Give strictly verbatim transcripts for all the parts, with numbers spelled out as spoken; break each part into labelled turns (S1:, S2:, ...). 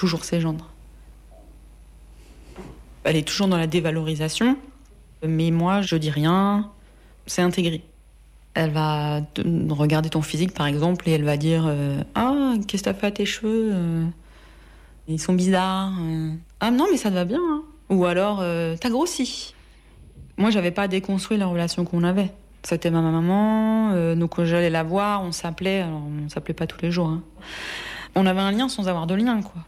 S1: toujours ses gendres. Elle est toujours dans la dévalorisation, mais moi, je dis rien, c'est intégré. Elle va te regarder ton physique, par exemple, et elle va dire euh, « Ah, qu'est-ce que t'as fait à tes cheveux euh, ils sont bizarres. Euh. Ah non, mais ça te va bien. Hein. » Ou alors euh, « T'as grossi. » Moi, j'avais pas déconstruit la relation qu'on avait. C'était ma maman, euh, donc quand j'allais la voir, on s'appelait, alors on s'appelait pas tous les jours. Hein. On avait un lien sans avoir de lien, quoi.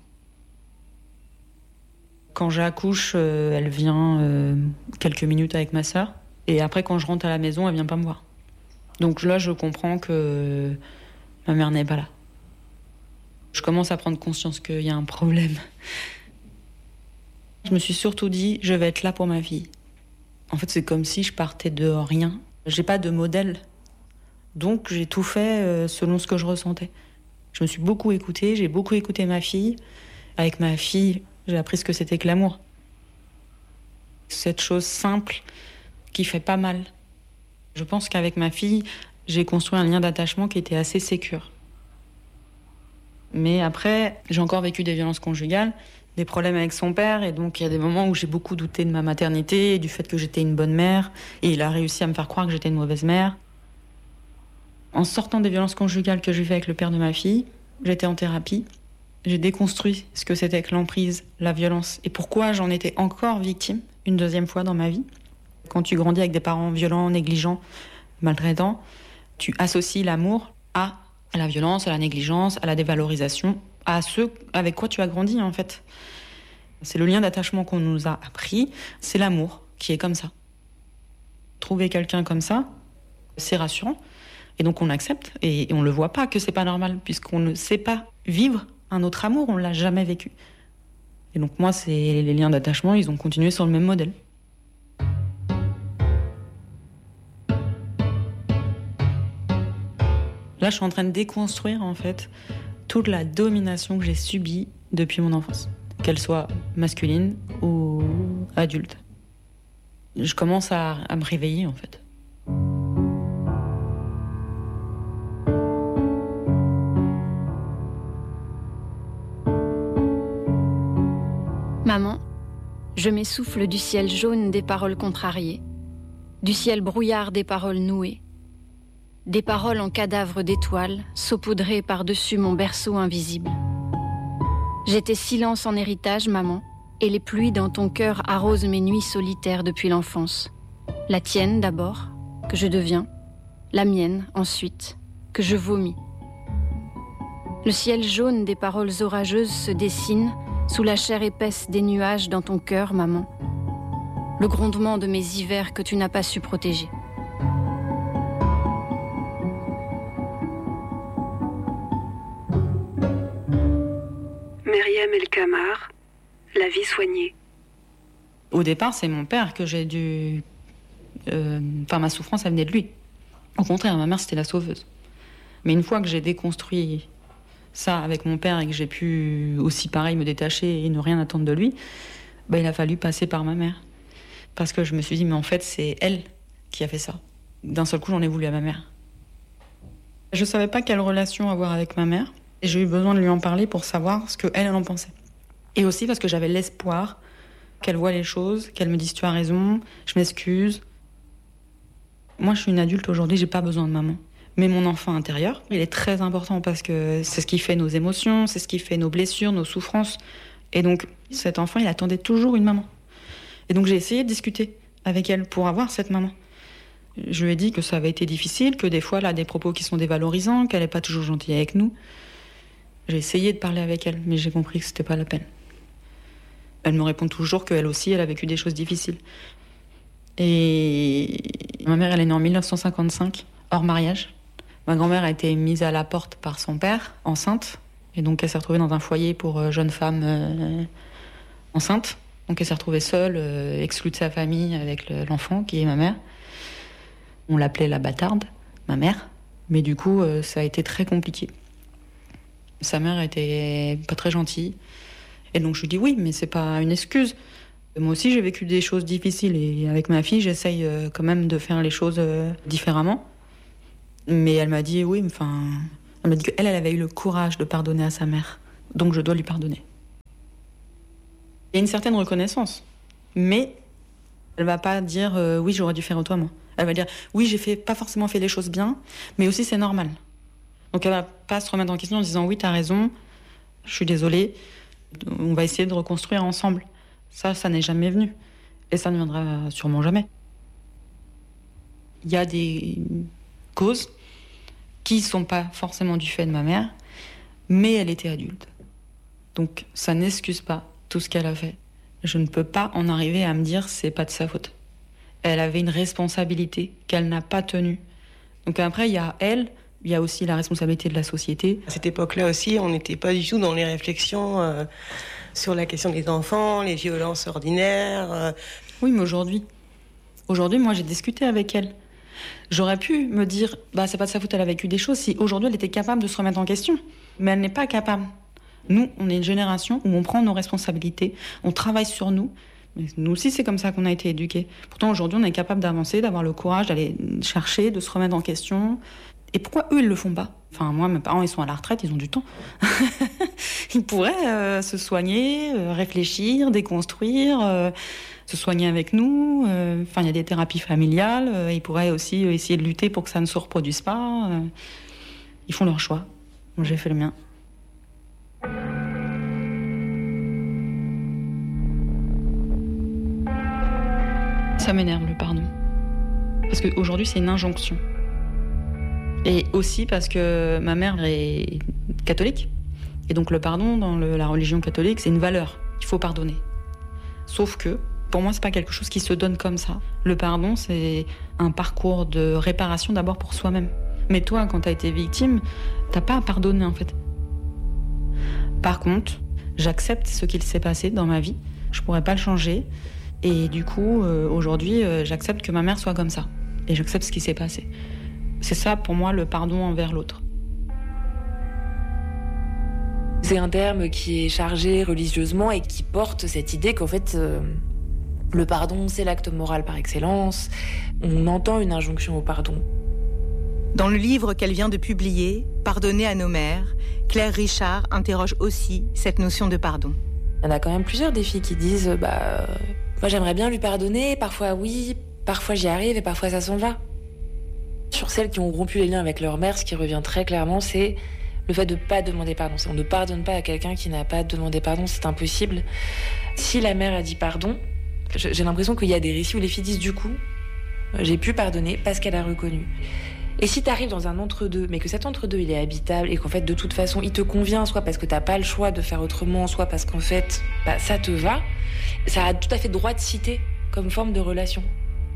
S1: Quand j'accouche, euh, elle vient euh, quelques minutes avec ma sœur. Et après, quand je rentre à la maison, elle vient pas me voir. Donc là, je comprends que ma mère n'est pas là. Je commence à prendre conscience qu'il y a un problème. Je me suis surtout dit, je vais être là pour ma fille. En fait, c'est comme si je partais de rien. J'ai pas de modèle. Donc, j'ai tout fait selon ce que je ressentais. Je me suis beaucoup écoutée, j'ai beaucoup écouté ma fille. Avec ma fille, j'ai appris ce que c'était que l'amour. Cette chose simple qui fait pas mal. Je pense qu'avec ma fille, j'ai construit un lien d'attachement qui était assez sécure. Mais après, j'ai encore vécu des violences conjugales, des problèmes avec son père, et donc il y a des moments où j'ai beaucoup douté de ma maternité, du fait que j'étais une bonne mère, et il a réussi à me faire croire que j'étais une mauvaise mère. En sortant des violences conjugales que j'ai fait avec le père de ma fille, j'étais en thérapie. J'ai déconstruit ce que c'était que l'emprise, la violence, et pourquoi j'en étais encore victime une deuxième fois dans ma vie. Quand tu grandis avec des parents violents, négligents, maltraitants, tu associes l'amour à, à la violence, à la négligence, à la dévalorisation, à ce avec quoi tu as grandi, en fait. C'est le lien d'attachement qu'on nous a appris, c'est l'amour qui est comme ça. Trouver quelqu'un comme ça, c'est rassurant. Et donc on accepte, et, et on ne le voit pas que c'est pas normal, puisqu'on ne sait pas vivre un autre amour, on ne l'a jamais vécu. Et donc moi, c'est, les liens d'attachement, ils ont continué sur le même modèle. Là, je suis en train de déconstruire, en fait, toute la domination que j'ai subie depuis mon enfance, qu'elle soit masculine ou adulte. Je commence à, à me réveiller, en fait.
S2: Maman, je m'essouffle du ciel jaune des paroles contrariées, du ciel brouillard des paroles nouées, des paroles en cadavre d'étoiles saupoudrées par-dessus mon berceau invisible. J'étais silence en héritage, maman, et les pluies dans ton cœur arrosent mes nuits solitaires depuis l'enfance. La tienne d'abord, que je deviens, la mienne ensuite, que je vomis. Le ciel jaune des paroles orageuses se dessine sous la chair épaisse des nuages dans ton cœur, maman. Le grondement de mes hivers que tu n'as pas su protéger.
S3: Myriam El-Kamar, la vie soignée.
S1: Au départ, c'est mon père que j'ai dû... Euh... Enfin, ma souffrance, elle venait de lui. Au contraire, ma mère, c'était la sauveuse. Mais une fois que j'ai déconstruit ça avec mon père et que j'ai pu aussi, pareil, me détacher et ne rien attendre de lui, bah, il a fallu passer par ma mère. Parce que je me suis dit, mais en fait, c'est elle qui a fait ça. D'un seul coup, j'en ai voulu à ma mère. Je savais pas quelle relation avoir avec ma mère. Et j'ai eu besoin de lui en parler pour savoir ce qu'elle, elle en pensait. Et aussi parce que j'avais l'espoir qu'elle voie les choses, qu'elle me dise « tu as raison, je m'excuse ». Moi, je suis une adulte aujourd'hui, j'ai pas besoin de maman. Mais mon enfant intérieur, il est très important parce que c'est ce qui fait nos émotions, c'est ce qui fait nos blessures, nos souffrances. Et donc, cet enfant, il attendait toujours une maman. Et donc, j'ai essayé de discuter avec elle pour avoir cette maman. Je lui ai dit que ça avait été difficile, que des fois, elle a des propos qui sont dévalorisants, qu'elle n'est pas toujours gentille avec nous. J'ai essayé de parler avec elle, mais j'ai compris que c'était pas la peine. Elle me répond toujours qu'elle aussi, elle a vécu des choses difficiles. Et ma mère, elle est née en mille neuf cent cinquante-cinq, hors mariage. Ma grand-mère a été mise à la porte par son père, enceinte. Et donc, elle s'est retrouvée dans un foyer pour jeunes femmes euh, enceintes. Donc, elle s'est retrouvée seule, euh, exclue de sa famille avec le, l'enfant, qui est ma mère. On l'appelait la bâtarde, ma mère. Mais du coup, euh, ça a été très compliqué. Sa mère était pas très gentille. Et donc, je lui dis oui, mais c'est pas une excuse. Moi aussi, j'ai vécu des choses difficiles. Et avec ma fille, j'essaye euh, quand même de faire les choses euh, différemment. Mais elle m'a dit oui, enfin... Elle m'a dit qu'elle, elle avait eu le courage de pardonner à sa mère. Donc, je dois lui pardonner. Il y a une certaine reconnaissance, mais elle va pas dire euh, oui, j'aurais dû faire autrement. Elle va dire oui, j'ai fait, pas forcément fait les choses bien, mais aussi c'est normal. Donc elle va pas se remettre en question en disant oui, t'as raison, je suis désolée, on va essayer de reconstruire ensemble. Ça, ça n'est jamais venu. Et ça ne viendra sûrement jamais. Il y a des causes qui ne sont pas forcément du fait de ma mère, mais elle était adulte. Donc ça n'excuse pas tout ce qu'elle a fait. Je ne peux pas en arriver à me dire c'est pas de sa faute. Elle avait une responsabilité qu'elle n'a pas tenue. Donc après, il y a elle, il y a aussi la responsabilité de la société.
S4: À cette époque-là aussi, on n'était pas du tout dans les réflexions euh, sur la question des enfants, les violences ordinaires. Euh.
S1: Oui, mais aujourd'hui, aujourd'hui, moi, j'ai discuté avec elle. J'aurais pu me dire, bah, c'est pas de sa faute, elle a vécu des choses, si aujourd'hui elle était capable de se remettre en question. Mais elle n'est pas capable. Nous, on est une génération où on prend nos responsabilités, on travaille sur nous. Mais nous aussi, c'est comme ça qu'on a été éduqués. Pourtant, aujourd'hui, on est capable d'avancer, d'avoir le courage d'aller chercher, de se remettre en question. Et pourquoi eux, ils le font pas ? Enfin, moi, mes parents, ils sont à la retraite, ils ont du temps. Ils pourraient euh, se soigner, euh, réfléchir, déconstruire, euh, se soigner avec nous. Euh, enfin, il y a des thérapies familiales. Euh, ils pourraient aussi euh, essayer de lutter pour que ça ne se reproduise pas. Euh, ils font leur choix. Moi, j'ai fait le mien. Ça m'énerve, le pardon. Parce qu'aujourd'hui, c'est une injonction. Et aussi parce que ma mère est catholique. Et donc le pardon, dans le, la religion catholique, c'est une valeur. Il faut pardonner. Sauf que, pour moi, c'est pas quelque chose qui se donne comme ça. Le pardon, c'est un parcours de réparation d'abord pour soi-même. Mais toi, quand t'as été victime, t'as pas à pardonner, en fait. Par contre, j'accepte ce qu'il s'est passé dans ma vie. Je pourrais pas le changer. Et du coup, euh, aujourd'hui, euh, j'accepte que ma mère soit comme ça. Et j'accepte ce qui s'est passé. C'est ça, pour moi, le pardon envers l'autre.
S5: C'est un terme qui est chargé religieusement et qui porte cette idée qu'en fait, euh, le pardon, c'est l'acte moral par excellence. On entend une injonction au pardon.
S6: Dans le livre qu'elle vient de publier, « Pardonner à nos mères », Claire Richard interroge aussi cette notion de pardon.
S5: Il y en a quand même plusieurs des filles qui disent bah, euh, « Moi, j'aimerais bien lui pardonner. Parfois, oui. Parfois, j'y arrive et parfois, ça s'en va. » Sur celles qui ont rompu les liens avec leur mère, ce qui revient très clairement, c'est le fait de ne pas demander pardon. On ne pardonne pas à quelqu'un qui n'a pas demandé pardon, c'est impossible. Si la mère a dit pardon, j'ai l'impression qu'il y a des récits où les filles disent du coup, j'ai pu pardonner parce qu'elle a reconnu. Et si tu arrives dans un entre-deux, mais que cet entre-deux il est habitable et qu'en fait de toute façon il te convient, soit parce que t'as pas le choix de faire autrement, soit parce qu'en fait bah, ça te va, ça a tout à fait droit de citer comme forme de relation.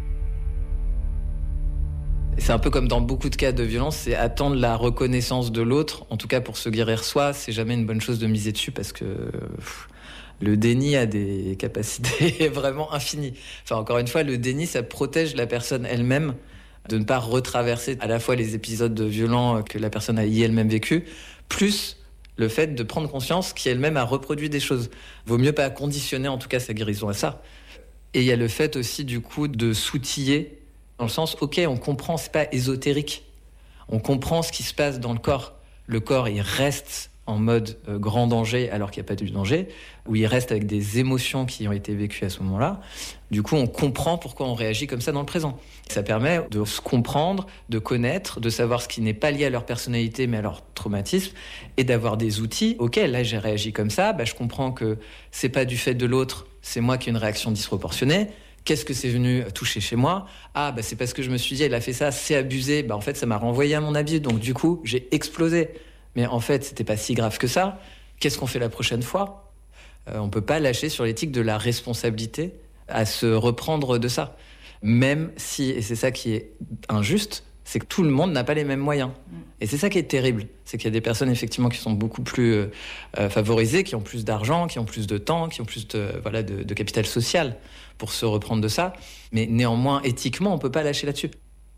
S7: C'est un peu comme dans beaucoup de cas de violence, c'est attendre la reconnaissance de l'autre. En tout cas, pour se guérir soi, c'est jamais une bonne chose de miser dessus parce que pff, le déni a des capacités vraiment infinies. Enfin, encore une fois, le déni, ça protège la personne elle-même de ne pas retraverser à la fois les épisodes violents que la personne a y elle-même vécu, plus le fait de prendre conscience qu'elle-même a reproduit des choses. Vaut mieux pas conditionner en tout cas sa guérison à ça. Et il y a le fait aussi du coup de s'outiller dans le sens, ok, on comprend, c'est pas ésotérique. On comprend ce qui se passe dans le corps. Le corps, il reste en mode euh, grand danger alors qu'il n'y a pas de danger, ou il reste avec des émotions qui ont été vécues à ce moment-là. Du coup, on comprend pourquoi on réagit comme ça dans le présent. Ça permet de se comprendre, de connaître, de savoir ce qui n'est pas lié à leur personnalité mais à leur traumatisme, et d'avoir des outils. Ok, là j'ai réagi comme ça, bah, je comprends que c'est pas du fait de l'autre, c'est moi qui ai une réaction disproportionnée. Qu'est-ce que c'est venu toucher chez moi ? Ah, bah, c'est parce que je me suis dit, elle a fait ça, c'est abusé. Bah, en fait, ça m'a renvoyé à mon habit. Donc, du coup, j'ai explosé. Mais en fait, c'était pas si grave que ça. Qu'est-ce qu'on fait la prochaine fois ? euh, On peut pas lâcher sur l'éthique de la responsabilité à se reprendre de ça. Même si, et c'est ça qui est injuste, c'est que tout le monde n'a pas les mêmes moyens. Et c'est ça qui est terrible. C'est qu'il y a des personnes, effectivement, qui sont beaucoup plus euh, euh, favorisées, qui ont plus d'argent, qui ont plus de temps, qui ont plus de, voilà, de, de capital social pour se reprendre de ça. Mais néanmoins, éthiquement, on peut pas lâcher là-dessus.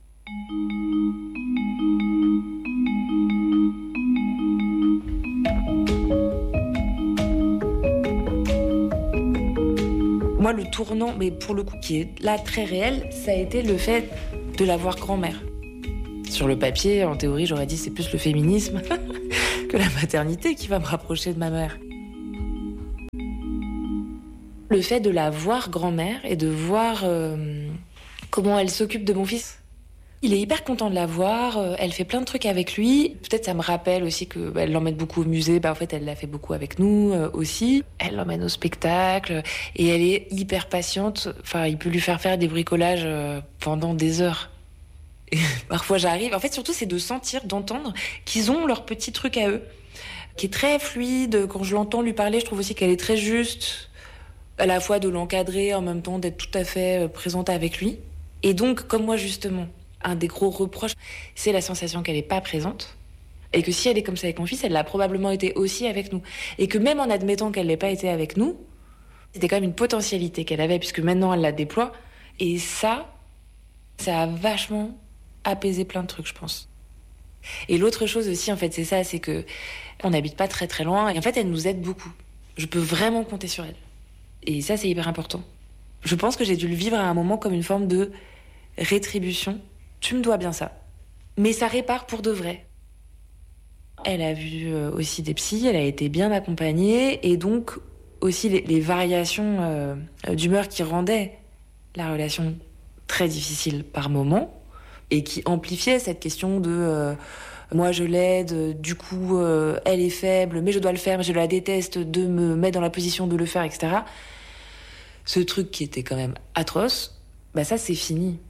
S5: Moi, le tournant, mais pour le coup, qui est là très réel, ça a été le fait de la voir grand-mère. Sur le papier, en théorie, j'aurais dit c'est plus le féminisme que la maternité qui va me rapprocher de ma mère. Le fait de la voir grand-mère et de voir euh, comment elle s'occupe de mon fils. Il est hyper content de la voir, euh, elle fait plein de trucs avec lui. Peut-être ça me rappelle aussi qu'elle bah, l'emmène beaucoup au musée, bah, en fait elle l'a fait beaucoup avec nous euh, aussi. Elle l'emmène au spectacle et elle est hyper patiente. Enfin, il peut lui faire faire des bricolages euh, pendant des heures. Et parfois j'arrive, en fait surtout c'est de sentir, d'entendre qu'ils ont leur petit truc à eux, qui est très fluide. Quand je l'entends lui parler, je trouve aussi qu'elle est très juste, à la fois de l'encadrer, en même temps d'être tout à fait présente avec lui. Et donc, comme moi justement, un des gros reproches, c'est la sensation qu'elle n'est pas présente. Et que si elle est comme ça avec mon fils, elle l'a probablement été aussi avec nous. Et que même en admettant qu'elle n'ait pas été avec nous, c'était quand même une potentialité qu'elle avait, puisque maintenant elle la déploie. Et ça, ça a vachement apaisé plein de trucs, je pense. Et l'autre chose aussi, en fait, c'est ça, c'est que on n'habite pas très très loin. Et en fait, elle nous aide beaucoup. Je peux vraiment compter sur elle. Et ça, c'est hyper important. Je pense que j'ai dû le vivre à un moment comme une forme de rétribution. Tu me dois bien ça. Mais ça répare pour de vrai. Elle a vu aussi des psys, elle a été bien accompagnée, et donc aussi les, les variations euh, d'humeur qui rendaient la relation très difficile par moment, et qui amplifiaient cette question de euh, moi je l'aide, du coup euh, elle est faible, mais je dois le faire, mais je la déteste, de me mettre dans la position de le faire, et cetera. Ce truc qui était quand même atroce, bah ça c'est fini.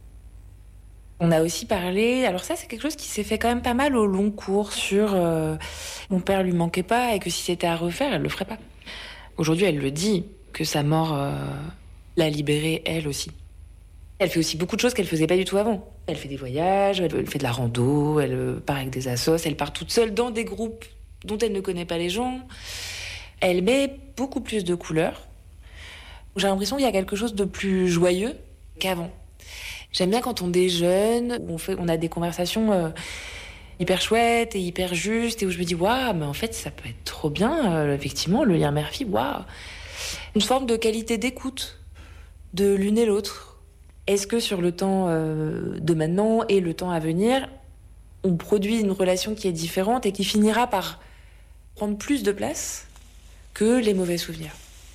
S5: On a aussi parlé, alors ça c'est quelque chose qui s'est fait quand même pas mal au long cours sur euh, mon père lui manquait pas et que si c'était à refaire, elle le ferait pas. Aujourd'hui, elle le dit, que sa mort euh, l'a libérée elle aussi. Elle fait aussi beaucoup de choses qu'elle faisait pas du tout avant. Elle fait des voyages, elle fait de la rando, elle part avec des assos, elle part toute seule dans des groupes dont elle ne connaît pas les gens. Elle met beaucoup plus de couleurs. J'ai l'impression qu'il y a quelque chose de plus joyeux qu'avant. J'aime bien quand on déjeune, où on, fait, on a des conversations euh, hyper chouettes et hyper justes, et où je me dis, waouh, mais en fait, ça peut être trop bien, euh, effectivement, le lien mère-fille, waouh. Une forme de qualité d'écoute de l'une et l'autre. Est-ce que sur le temps euh, de maintenant et le temps à venir, on produit une relation qui est différente et qui finira par prendre plus de place que les mauvais souvenirs?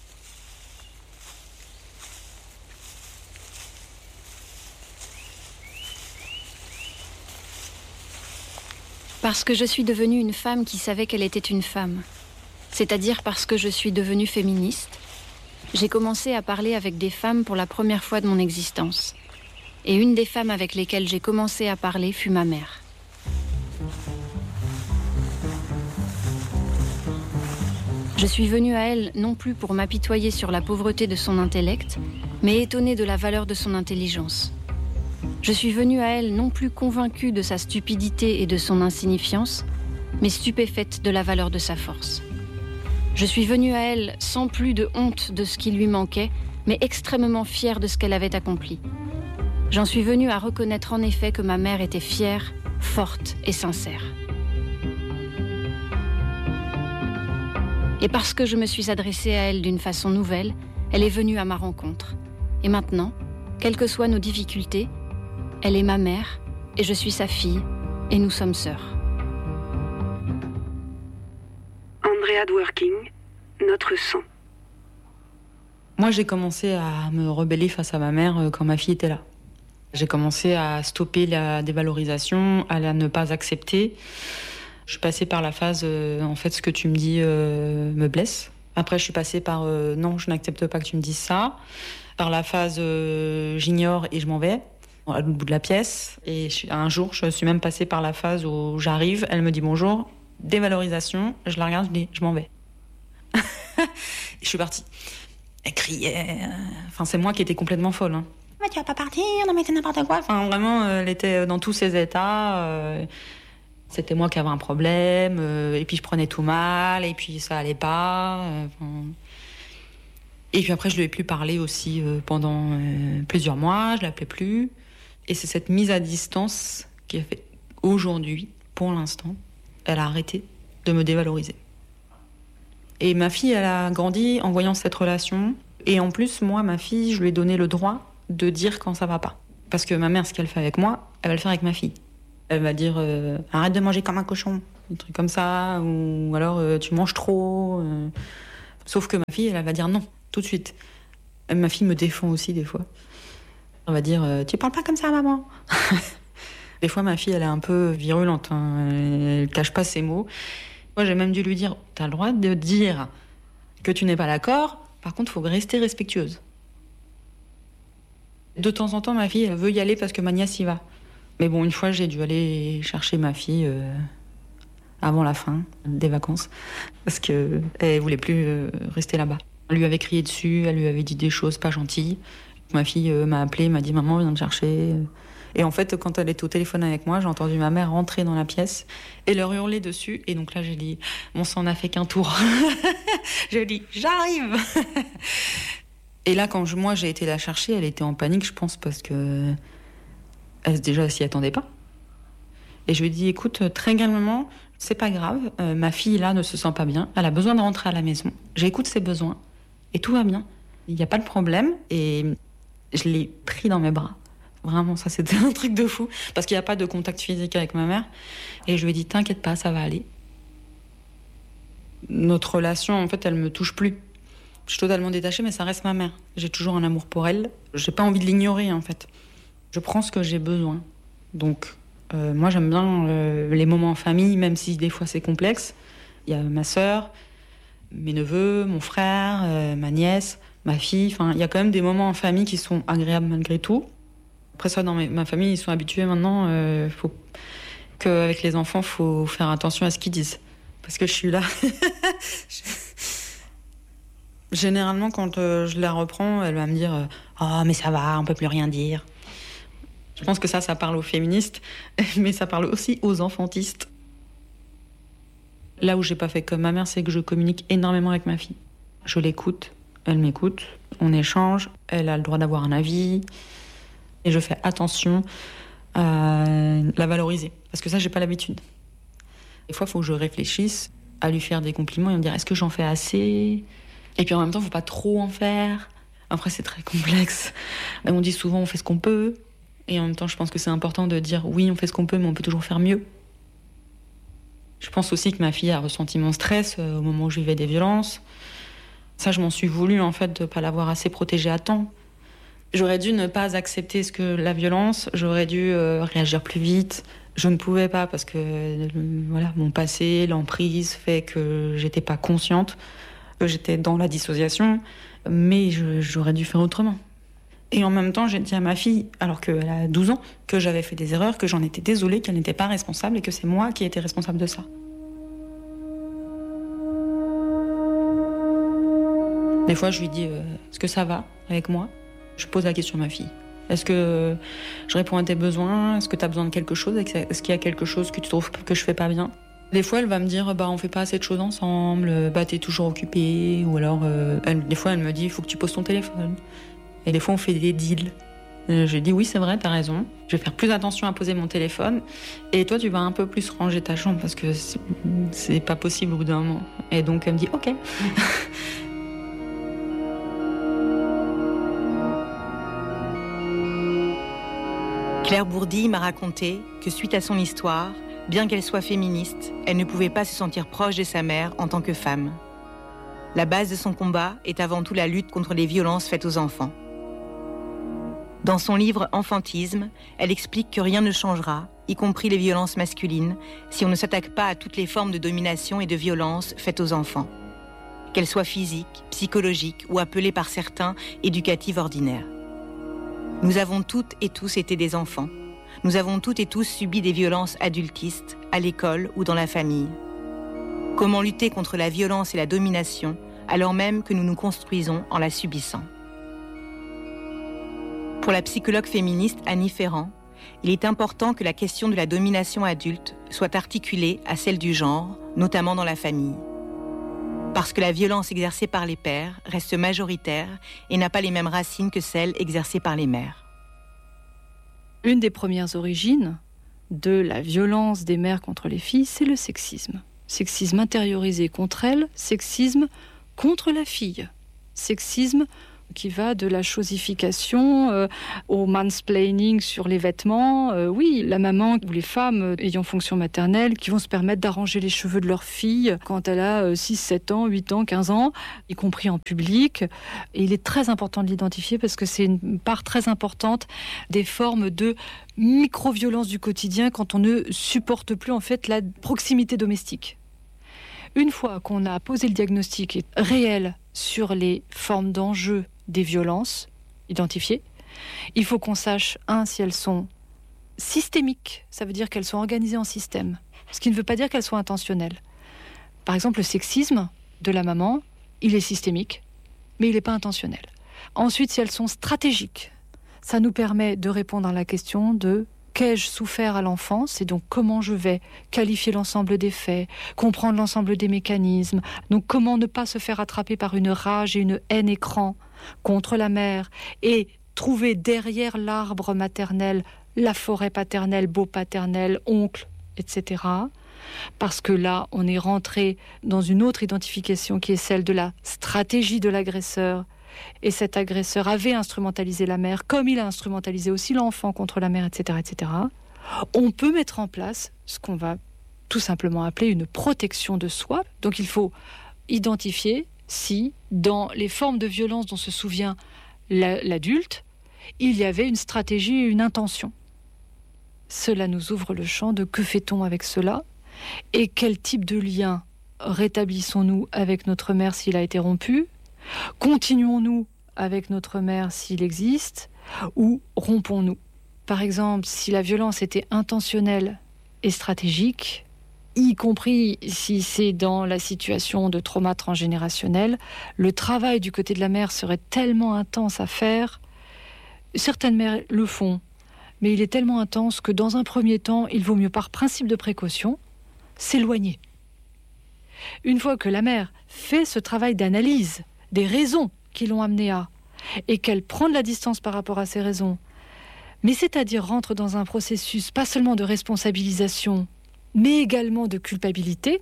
S2: Parce que je suis devenue une femme qui savait qu'elle était une femme. C'est-à-dire parce que je suis devenue féministe. J'ai commencé à parler avec des femmes pour la première fois de mon existence. Et une des femmes avec lesquelles j'ai commencé à parler fut ma mère. Je suis venue à elle non plus pour m'apitoyer sur la pauvreté de son intellect, mais étonnée de la valeur de son intelligence. Je suis venue à elle non plus convaincue de sa stupidité et de son insignifiance, mais stupéfaite de la valeur de sa force. Je suis venue à elle sans plus de honte de ce qui lui manquait, mais extrêmement fière de ce qu'elle avait accompli. J'en suis venue à reconnaître en effet que ma mère était fière, forte et sincère. Et parce que je me suis adressée à elle d'une façon nouvelle, elle est venue à ma rencontre. Et maintenant, quelles que soient nos difficultés, elle est ma mère et je suis sa fille et nous sommes sœurs.
S3: Andrea Dworkin, Notre sang.
S1: Moi, j'ai commencé à me rebeller face à ma mère quand ma fille était là. J'ai commencé à stopper la dévalorisation, à la ne pas accepter. Je suis passée par la phase, euh, en fait, ce que tu me dis euh, me blesse. Après, je suis passée par, euh, non, je n'accepte pas que tu me dises ça. Par la phase, euh, j'ignore et je m'en vais, à l'autre bout de la pièce. Et je, un jour, je suis même passée par la phase où j'arrive, elle me dit bonjour, dévalorisation, je la regarde, je dis, je m'en vais. Et je suis partie. Elle criait. Enfin, c'est moi qui étais complètement folle. Hein. Mais tu vas pas partir, non mais c'est n'importe quoi. Enfin, vraiment, elle était dans tous ses états. Euh, c'était moi qui avais un problème. Euh, et puis je prenais tout mal. Et puis ça allait pas. Euh, enfin... Et puis après, je lui ai plus parlé aussi euh, pendant euh, plusieurs mois. Je l'appelais plus. Et c'est cette mise à distance qui a fait aujourd'hui, pour l'instant, elle a arrêté de me dévaloriser. Et ma fille, elle a grandi en voyant cette relation. Et en plus, moi, ma fille, je lui ai donné le droit de dire quand ça va pas. Parce que ma mère, ce qu'elle fait avec moi, elle va le faire avec ma fille. Elle va dire euh, « Arrête de manger comme un cochon », des trucs comme ça, ou alors euh, « Tu manges trop ». Sauf que ma fille, elle va dire « Non, tout de suite. Et ma fille me défend aussi des fois. Elle va dire euh, « Tu parles pas comme ça, maman !» Des fois, ma fille, elle est un peu virulente. Hein. Elle cache pas ses mots. Moi, j'ai même dû lui dire « T'as le droit de dire que tu n'es pas d'accord. Par contre, il faut rester respectueuse. » De temps en temps, ma fille, elle veut y aller parce que ma nièce y va. Mais bon, une fois, j'ai dû aller chercher ma fille euh, avant la fin des vacances. Parce qu'elle ne voulait plus euh, rester là-bas. Elle lui avait crié dessus, elle lui avait dit des choses pas gentilles. Ma fille euh, m'a appelée, m'a dit « Maman, viens me chercher ». Et en fait, quand elle était au téléphone avec moi, j'ai entendu ma mère rentrer dans la pièce et leur hurler dessus. Et donc là, j'ai dit « Mon sang n'a fait qu'un tour ». J'ai dit « J'arrive !» Et là, quand je, moi, j'ai été la chercher, elle était en panique, je pense, parce que elle, déjà, elle s'y attendait pas. Et je lui ai dit « Écoute, très calmement, c'est pas grave. Euh, ma fille, là, ne se sent pas bien. Elle a besoin de rentrer à la maison. J'écoute ses besoins. Et tout va bien. Il n'y a pas de problème. » Et je l'ai pris dans mes bras. Vraiment, ça, c'était un truc de fou. Parce qu'il n'y a pas de contact physique avec ma mère. Et je lui ai dit, t'inquiète pas, ça va aller. Notre relation, en fait, elle me touche plus. Je suis totalement détachée, mais ça reste ma mère. J'ai toujours un amour pour elle. J'ai pas envie de l'ignorer, en fait. Je prends ce que j'ai besoin. Donc, euh, moi, j'aime bien euh, les moments en famille, même si des fois c'est complexe. Il y a ma sœur, mes neveux, mon frère, euh, ma nièce, ma fille. Enfin, il y a quand même des moments en famille qui sont agréables malgré tout. Après ça, dans mes, ma famille, ils sont habitués maintenant euh, faut, qu'avec les enfants, il faut faire attention à ce qu'ils disent. Parce que je suis là. Généralement, quand euh, je la reprends, elle va me dire « Oh, mais ça va, on peut plus rien dire ». Je pense que ça, ça parle aux féministes, mais ça parle aussi aux enfantistes. Là où j'ai pas fait comme ma mère, c'est que je communique énormément avec ma fille. Je l'écoute, elle m'écoute, on échange, elle a le droit d'avoir un avis... Et je fais attention à la valoriser. Parce que ça, j'ai pas l'habitude. Des fois, il faut que je réfléchisse à lui faire des compliments et me dire, est-ce que j'en fais assez ? Et puis en même temps, il ne faut pas trop en faire. Après, c'est très complexe. Et on dit souvent, on fait ce qu'on peut. Et en même temps, je pense que c'est important de dire, oui, on fait ce qu'on peut, mais on peut toujours faire mieux. Je pense aussi que ma fille a ressenti mon stress au moment où je vivais des violences. Ça, je m'en suis voulu, en fait, de ne pas l'avoir assez protégée à temps. J'aurais dû ne pas accepter ce que la violence, j'aurais dû euh, réagir plus vite. Je ne pouvais pas parce que euh, voilà, mon passé, l'emprise fait que j'étais pas consciente, que j'étais dans la dissociation, mais je, j'aurais dû faire autrement. Et en même temps, j'ai dit à ma fille, alors qu'elle a douze ans, que j'avais fait des erreurs, que j'en étais désolée, qu'elle n'était pas responsable et que c'est moi qui étais responsable de ça. Des fois, je lui dis euh, « Est-ce que ça va avec moi ?» Je pose la question à ma fille. Est-ce que je réponds à tes besoins ? Est-ce que tu as besoin de quelque chose ? Est-ce qu'il y a quelque chose que tu trouves que je fais pas bien ? Des fois, elle va me dire bah, on fait pas assez de choses ensemble, bah, t'es toujours occupée. Ou alors, euh, elle, des fois, elle me dit il faut que tu poses ton téléphone. Et des fois, on fait des deals. Et je dis oui, c'est vrai, t'as raison. Je vais faire plus attention à poser mon téléphone. Et toi, tu vas un peu plus ranger ta chambre parce que c'est, c'est pas possible au bout d'un moment. Et donc, elle me dit ok.
S6: Claire Bourdi m'a raconté que suite à son histoire, bien qu'elle soit féministe, elle ne pouvait pas se sentir proche de sa mère en tant que femme. La base de son combat est avant tout la lutte contre les violences faites aux enfants. Dans son livre Enfantisme, elle explique que rien ne changera, y compris les violences masculines, si on ne s'attaque pas à toutes les formes de domination et de violence faites aux enfants, qu'elles soient physiques, psychologiques ou appelées par certains éducatives ordinaires. Nous avons toutes et tous été des enfants. Nous avons toutes et tous subi des violences adultistes, à l'école ou dans la famille. Comment lutter contre la violence et la domination, alors même que nous nous construisons en la subissant ? Pour la psychologue féministe Annie Ferrand, il est important que la question de la domination adulte soit articulée à celle du genre, notamment dans la famille. Parce que la violence exercée par les pères reste majoritaire et n'a pas les mêmes racines que celle exercée par les mères.
S8: Une des premières origines de la violence des mères contre les filles, c'est le sexisme. Sexisme intériorisé contre elles, sexisme contre la fille, sexisme qui va de la chosification euh, au mansplaining sur les vêtements. Euh, oui, la maman ou les femmes euh, ayant fonction maternelle qui vont se permettre d'arranger les cheveux de leur fille quand elle a euh, six, sept ans, huit ans, quinze ans, y compris en public. Et il est très important de l'identifier parce que c'est une part très importante des formes de micro-violence du quotidien quand on ne supporte plus en fait la proximité domestique. Une fois qu'on a posé le diagnostic réel sur les formes d'enjeux des violences identifiées, il faut qu'on sache, un, si elles sont systémiques, ça veut dire qu'elles sont organisées en système, ce qui ne veut pas dire qu'elles soient intentionnelles. Par exemple, le sexisme de la maman, il est systémique, mais il n'est pas intentionnel. Ensuite, si elles sont stratégiques, ça nous permet de répondre à la question de qu'ai-je souffert à l'enfance et donc comment je vais qualifier l'ensemble des faits, comprendre l'ensemble des mécanismes, donc comment ne pas se faire attraper par une rage et une haine écran contre la mère et trouver derrière l'arbre maternel la forêt paternelle, beau paternel, oncle, et cetera. Parce que là, on est rentré dans une autre identification qui est celle de la stratégie de l'agresseur. Et cet agresseur avait instrumentalisé la mère, comme il a instrumentalisé aussi l'enfant contre la mère, et cetera, et cetera. On peut mettre en place ce qu'on va tout simplement appeler une protection de soi. Donc il faut identifier si, dans les formes de violence dont se souvient l'adulte, il y avait une stratégie et une intention. Cela nous ouvre le champ de que fait-on avec cela et quel type de lien rétablissons-nous avec notre mère s'il a été rompu. Continuons-nous avec notre mère s'il existe ou rompons-nous? Par exemple, si la violence était intentionnelle et stratégique, y compris si c'est dans la situation de trauma transgénérationnel, le travail du côté de la mère serait tellement intense à faire. Certaines mères le font, mais il est tellement intense que dans un premier temps, il vaut mieux par principe de précaution s'éloigner. Une fois que la mère fait ce travail d'analyse des raisons qui l'ont amenée à, et qu'elle prend de la distance par rapport à ces raisons, mais c'est-à-dire rentre dans un processus pas seulement de responsabilisation, mais également de culpabilité,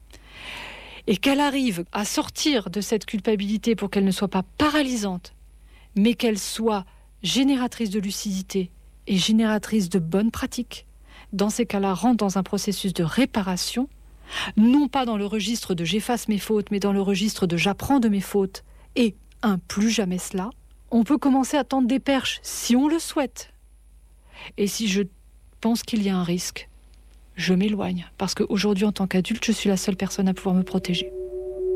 S8: et qu'elle arrive à sortir de cette culpabilité pour qu'elle ne soit pas paralysante, mais qu'elle soit génératrice de lucidité et génératrice de bonnes pratiques. Dans ces cas-là, rentre dans un processus de réparation, non pas dans le registre de j'efface mes fautes, mais dans le registre de j'apprends de mes fautes et un plus jamais cela. On peut commencer à tendre des perches si on le souhaite. Et si je pense qu'il y a un risque, je m'éloigne. Parce qu'aujourd'hui, en tant qu'adulte, je suis la seule personne à pouvoir me protéger.